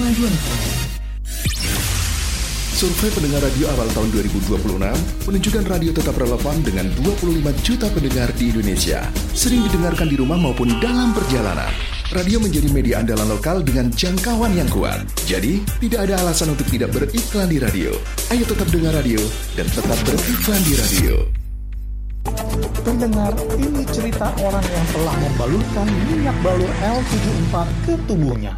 kemajuan kamu. Survei pendengar radio awal tahun 2026 menunjukkan radio tetap relevan dengan 25 juta pendengar di Indonesia. Sering didengarkan di rumah maupun dalam perjalanan. Radio menjadi media andalan lokal dengan jangkauan yang kuat. Jadi, tidak ada alasan untuk tidak beriklan di radio. Ayo tetap dengar radio dan tetap beriklan di radio. Pendengar, ini cerita orang yang telah membalurkan minyak balur L74 ke tubuhnya.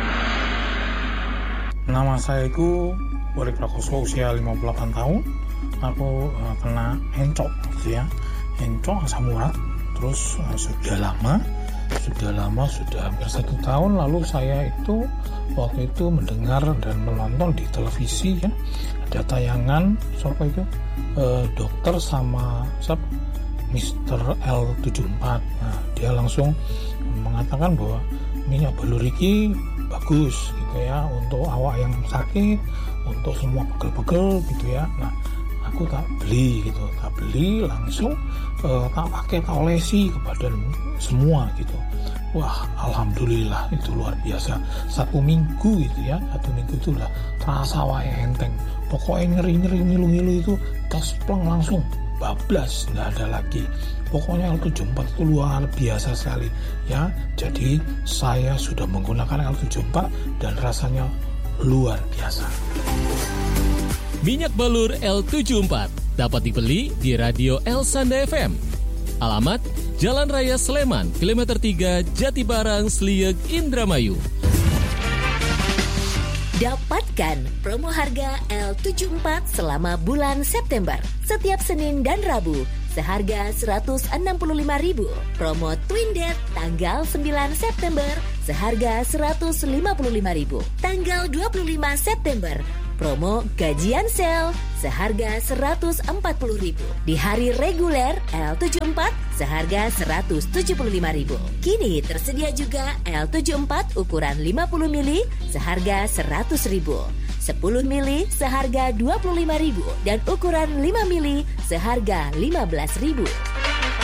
Nama saya itu Wali Prakoso, usia 58 tahun. Aku kena encok gitu ya. Encok asam urat. Terus sudah lama, sudah hampir 1 tahun lalu saya itu waktu itu mendengar dan menonton di televisi ya, ada tayangan siapa itu dokter sama Mr. L74. Nah, dia langsung mengatakan bahwa minyak balur ini bagus gitu ya untuk awak yang sakit, untuk semua pegel-pegel gitu ya. Nah, aku tak beli langsung tak pakai, tak olesi ke badan semua gitu. Wah, alhamdulillah itu luar biasa. 1 minggu gitu ya, 1 minggu itu udah terasa wae enteng. Pokoknya nyeri ngilu-ngilu itu taspleng langsung bablas, nggak ada lagi. Pokoknya L74 itu luar biasa sekali ya. Jadi saya sudah menggunakan L74 dan rasanya luar biasa. Minyak balur L74 dapat dibeli di Radio El Sanda FM. Alamat Jalan Raya Sleman, Kilometer 3, Jatibarang, Sliek, Indramayu. Dapatkan promo harga L74 selama bulan September. Setiap Senin dan Rabu seharga Rp165.000. Promo Twin Dead tanggal 9 September seharga Rp155.000. Tanggal 25 September promo gajian sale seharga Rp140.000. Di hari reguler L74 seharga Rp175.000. Kini tersedia juga L74 ukuran 50 mili seharga Rp100.000. 10 mili seharga Rp25.000 dan ukuran 5 mili seharga Rp15.000.